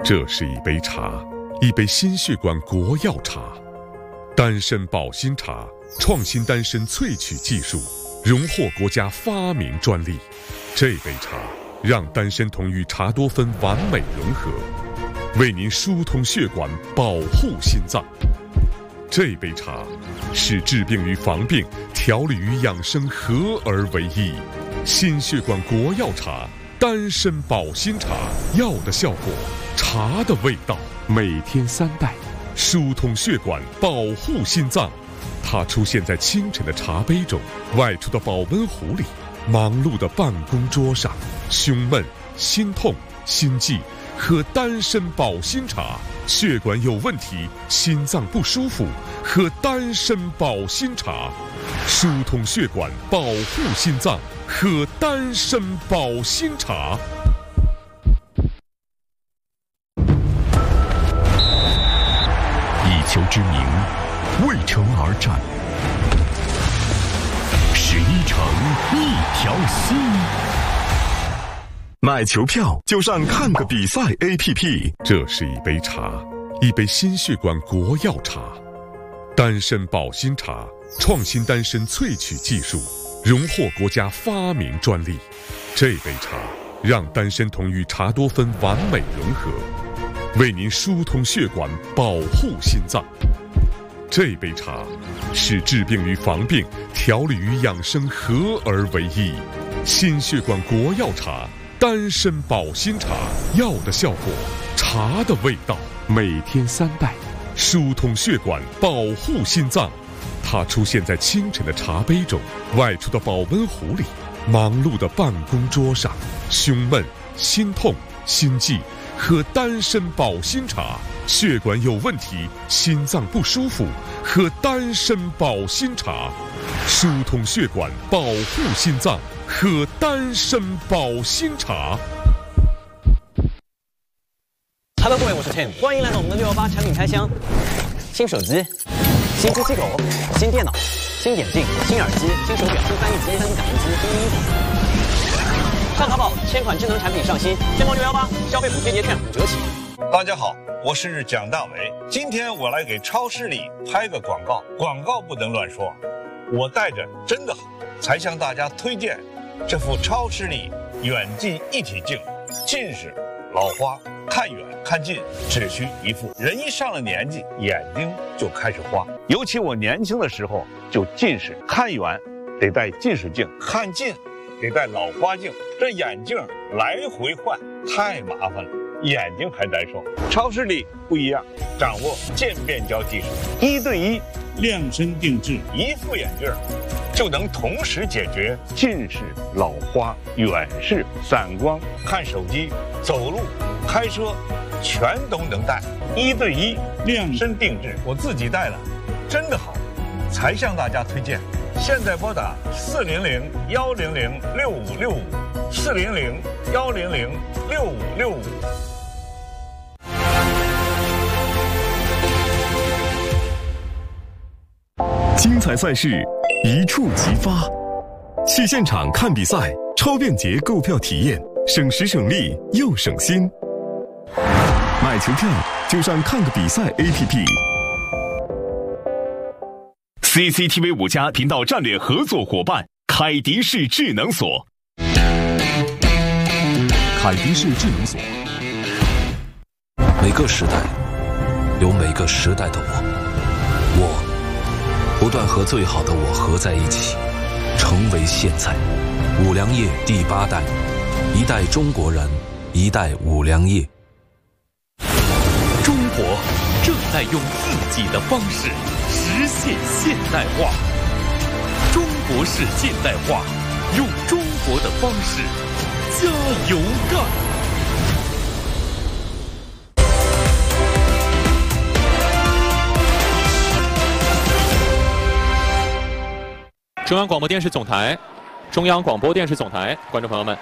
这是一杯茶，一杯心血管国药茶，丹参保心茶，创新丹参萃取技术，荣获国家发明专利。这杯茶让丹参酮与茶多酚完美融合，为您疏通血管，保护心脏。这杯茶是治病与防病、调理与养生合而为一。心血管国药茶，丹参保心茶，药的效果，茶的味道。每天3袋，疏通血管，保护心脏。它出现在清晨的茶杯中，外出的保温壶里，忙碌的办公桌上。胸闷、心痛、心悸，喝丹参保心茶；血管有问题、心脏不舒服，喝丹参保心茶。疏通血管，保护心脏，喝丹参保心茶。 以球之名，为城而战。11城，一条心。买球票就上看个比赛 APP。 这是一杯茶，一杯心血管国药茶，丹参保心茶，创新丹参萃取技术，荣获国家发明专利。这杯茶让丹参酮与茶多酚完美融合，为您疏通血管，保护心脏。这杯茶是治病与防病、调理与养生合而为一。心血管国药茶，丹参保心茶，药的效果，茶的味道。每天3袋，疏通血管，保护心脏。它出现在清晨的茶杯中，外出的保温壶里，忙碌的办公桌上。胸闷、心痛、心悸，喝丹参保心茶；血管有问题、心脏不舒服，喝丹参保心茶。疏通血管，保护心脏，喝丹参保心茶。 Hello， 各位，我是 Tim， 欢迎来到我们的618产品开箱。新手机、新机器狗、新电脑、新眼镜、新耳机、新手表、新翻译机、新打印机、新衣服。上淘宝，1000款智能产品上新，天猫618消费补贴节券5折起。 大家好，我是蒋大为，今天我来给超市里拍个广告，广告不能乱说。我戴着真的好，才向大家推荐这副超视力远近一体镜，近视、老花、看远看近只需一副。人一上了年纪，眼睛就开始花，尤其我年轻的时候就近视，看远得戴近视镜，看近得戴老花镜，这眼镜来回换太麻烦了，眼睛还难受。超视力不一样，掌握渐变焦技术，1对1量身定制，一副眼镜就能同时解决近视、老花、远视、散光、看手机、走路、开车，全都能戴。1对1量身定制，我自己戴了，真的好，才向大家推荐。现在拨打400-100-6565，400-100-6565。 精彩赛事一触即发，去现场看比赛，超便捷购票体验，省时省力又省心。买球票就上看个比赛 APP。CCTV 5家频道战略合作伙伴凯迪士智能锁。凯迪士智能锁。 每个时代有每个时代的我不断和最好的我合在一起，成为现在。五粮液第8代，一代中国人，一代五粮液。 中国正在用自己的方式实现现代化，中国式现代化，用中国的方式加油干！ 中央广播电视总台，中央广播电视总台，观众朋友们，